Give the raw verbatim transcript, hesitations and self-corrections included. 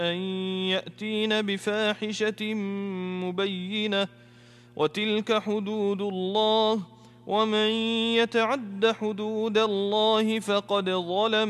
أن يأتين بفاحشة مبينة وتلك حدود الله ومن يتعد حدود الله فقد ظلم